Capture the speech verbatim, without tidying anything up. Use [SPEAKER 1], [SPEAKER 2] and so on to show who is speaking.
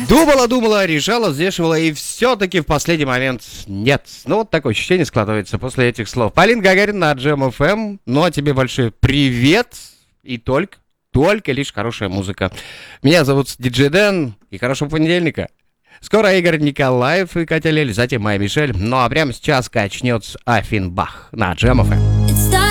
[SPEAKER 1] Думала, думала, решала, взвешивала, и все-таки в последний момент нет. Ну, вот такое ощущение складывается после этих слов. Полин Гагарин на Джем эф эм. Ну, а тебе большой привет. И только, только лишь хорошая музыка. Меня зовут Диджей Дэн, и хорошего понедельника. Скоро Игорь Николаев и Катя Лель, затем Майя Мишель. Ну, а прямо сейчас качнется Афинбах на Джем эф эм.